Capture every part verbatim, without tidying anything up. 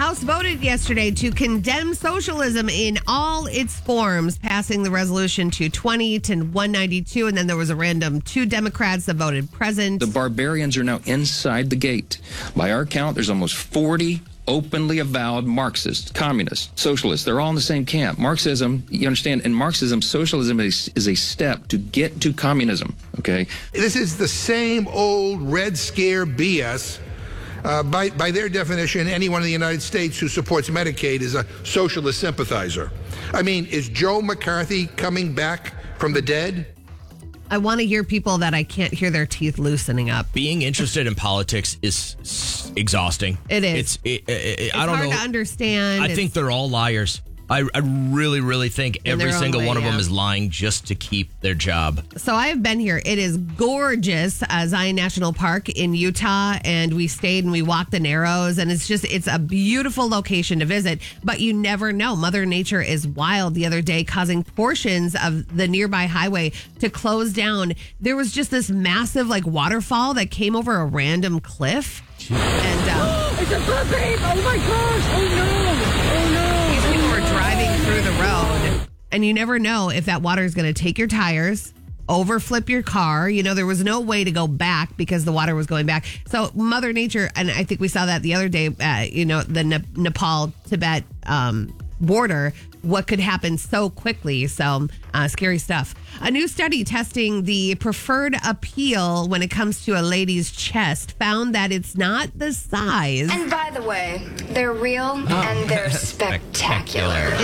House voted yesterday to condemn socialism in all its forms, passing the resolution two twenty to one ninety-two, and then there was a random two Democrats that voted present. The barbarians are now inside the gate. By our count, there's almost forty openly avowed Marxists, communists, socialists. They're all in the same camp. Marxism, you understand, in Marxism, socialism is, is a step to get to communism, okay? This is the same old Red Scare B S. Uh, by, by their definition, anyone in the United States who supports Medicaid is a socialist sympathizer. I mean, is Joe McCarthy coming back from the dead? I want to hear people that I can't hear their teeth loosening up. Being interested in politics is s- exhausting. It is. It's. It, it, it, it's I don't hard know. to understand. I It's- think they're all liars. I, I really, really think In every their own single way, one of them yeah. is lying just to keep their job. So I have been here. It is gorgeous, uh, Zion National Park in Utah, and we stayed and we walked the Narrows, and it's just, it's a beautiful location to visit, but you never know. Mother Nature is wild the other day, causing portions of the nearby highway to close down. There was just this massive like waterfall that came over a random cliff. And um, It's a foot babe! Oh my gosh! Oh no! Oh no! these people were driving through the road, and you never know if that water is going to take your tires, overflip your car. You know, there was no way to go back because the water was going back. So Mother Nature, and I think we saw that the other day, uh, you know, the ne- Nepal-Tibet um, border, what could happen so quickly. So uh, scary stuff. A new study testing the preferred appeal when it comes to a lady's chest found that it's not the size. And by the way, they're real and they're spectacular. It's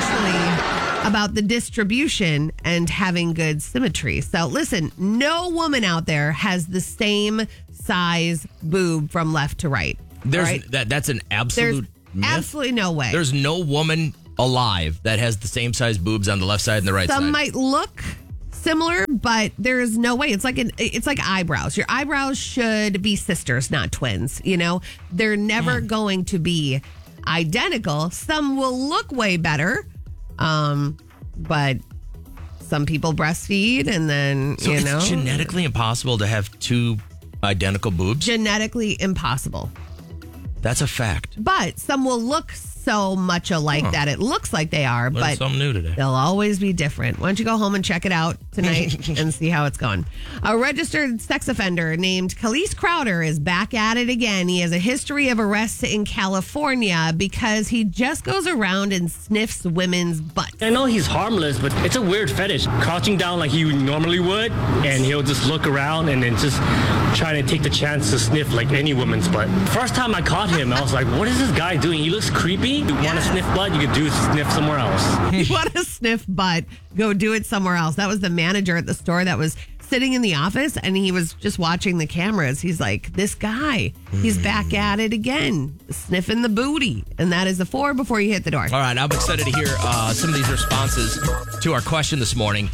actually about the distribution and having good symmetry. So listen, no woman out there has the same size boob from left to right. There's right? that. That's an There's absolute myth. absolutely no way. There's no woman alive that has the same size boobs on the left side and the right Some side. might look similar, but there is no way. It's like an it's like eyebrows. Your eyebrows should be sisters, not twins. You know, they're never Hmm. going to be identical. Some will look way better, um, but some people breastfeed, and then so you it's know, genetically impossible to have two identical boobs. genetically impossible. That's a fact. But some will look so much alike Huh. that it looks like they are, Learned but something new today. they'll always be different. Why don't you go home and check it out tonight and see how it's going? A registered sex offender named Khalees Crowder is back at it again. He has a history of arrests in California because he just goes around and sniffs women's butts. I know he's harmless, but it's a weird fetish. Crouching down like he normally would, and he'll just look around and then just try to take the chance to sniff like any woman's butt. First time I caught him, I was like, what is this guy doing? He looks creepy. You want to sniff butt? You could do sniff somewhere else. You want to sniff butt, go do it somewhere else. That was the manager at the store that was sitting in the office, and he was just watching the cameras. He's like, this guy, he's back at it again, sniffing the booty. And that is the four before you hit the door. All right, I'm excited to hear uh, some of these responses to our question this morning.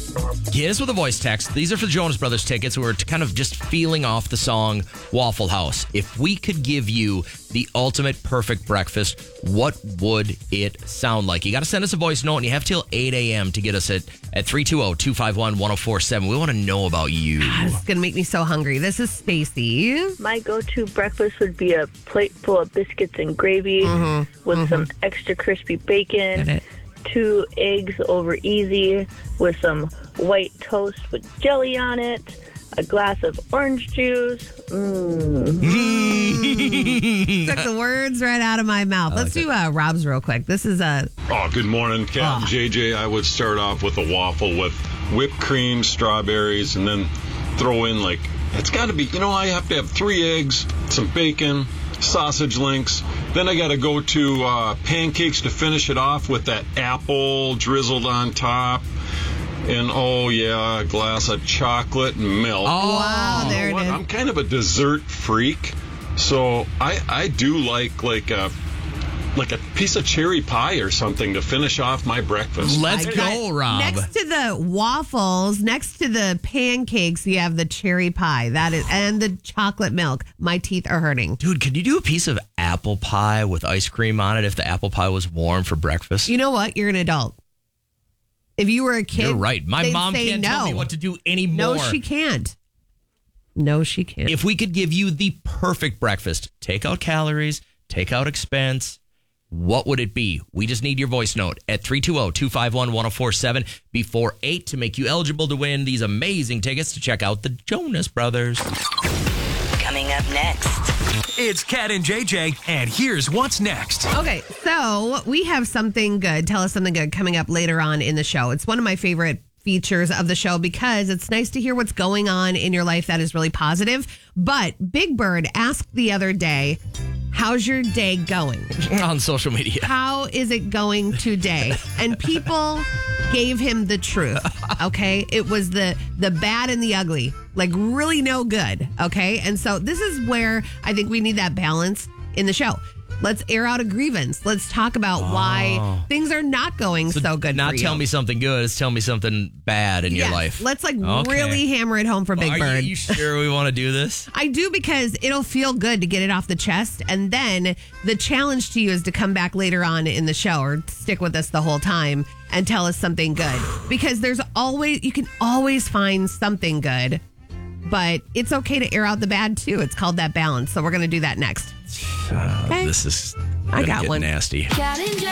Hit us with a voice text. These are for the Jonas Brothers tickets. We're kind of just feeling off the song Waffle House. If we could give you the ultimate perfect breakfast, what would it sound like? You got to send us a voice note, and you have till eight a.m. to get us at, at three two zero, two five one, one zero four seven. We want to know about you. It's going to make me so hungry. This is Stacy. My go-to breakfast would be a plate full of biscuits and gravy Mm-hmm. with some extra crispy bacon, Get it? two eggs over easy with some white toast with jelly on it, a glass of orange juice. Mm. Took the words right out of my mouth. Let's do uh, Rob's real quick. This is a. Oh, good morning, Captain Oh. J J. I would start off with a waffle with whipped cream, strawberries, and then throw in, like, it's got to be, you know, I have to have three eggs, some bacon, sausage links. Then I got to go to uh, pancakes to finish it off with that apple drizzled on top. And, oh, yeah, a glass of chocolate and milk. Oh, wow, there it What? is. I'm kind of a dessert freak, so I, I do like, like a... like a piece of cherry pie or something to finish off my breakfast. Let's I go, got- Rob. Next to the waffles, next to the pancakes, you have the cherry pie. That is, and the chocolate milk. My teeth are hurting. Dude, could you do a piece of apple pie with ice cream on it if the apple pie was warm for breakfast? You know what? You're an adult. If you were a kid, You're right. My they'd mom say can't no. tell me what to do anymore. No, she can't. No, she can't. If we could give you the perfect breakfast, take out calories, takeout expense. What would it be? We just need your voice note at three two zero, two five one, one zero four seven before eight to make you eligible to win these amazing tickets to check out the Jonas Brothers. Coming up next. It's Kat and J J, and here's what's next. Okay, so we have something good. Tell us something good coming up later on in the show. It's one of my favorite features of the show because it's nice to hear what's going on in your life that is really positive. But Big Bird asked the other day, how's your day going? On social media. How is it going today? And people gave him the truth, okay? It was the the bad and the ugly, like really no good, okay? And so this is where I think we need that balance in the show. Let's air out a grievance. Let's talk about Oh. why things are not going so, good Not for you. tell me something good, it's tell me something bad in your Yes, life. Let's like Okay. really hammer it home for Big Are you- Bird. you sure we want to do this? I do because it'll feel good to get it off the chest. And then the challenge to you is to come back later on in the show or stick with us the whole time and tell us something good. Because there's always, you can always find something good, but it's okay to air out the bad too. It's called that balance. So we're going to do that next. Uh, Okay. This is I gonna got get one. nasty.